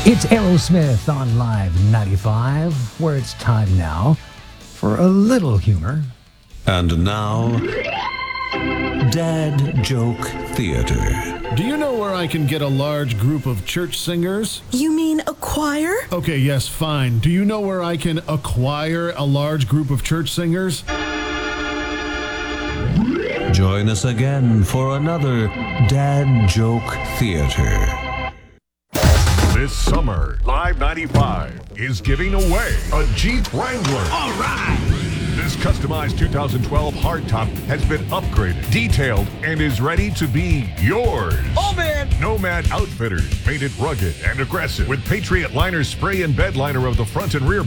It's Aerosmith on Live 95, where it's time now for a little humor. And now, Dad Joke Theater. Do you know where I can get a large group of church singers? You mean a choir? Okay, yes, fine. Do you know where I can acquire a large group of church singers? Join us again for another Dad Joke Theater. This summer, Live 95 is giving away a Jeep Wrangler. All right! This customized 2012 hardtop has been upgraded, detailed, and is ready to be yours. Oh, man! Nomad Outfitters, painted rugged and aggressive with Patriot Liner spray and bed liner of the front and rear